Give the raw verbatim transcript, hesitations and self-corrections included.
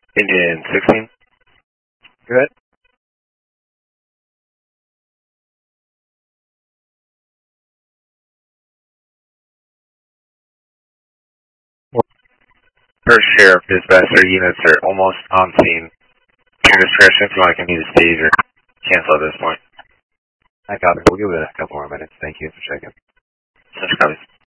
Indian sixteen. Go ahead. First sheriff dispatcher units are almost on scene. Your discretion if you want to continue to stage or cancel at this point. I copy. We'll give it a couple more minutes. Thank you for checking. Such copies.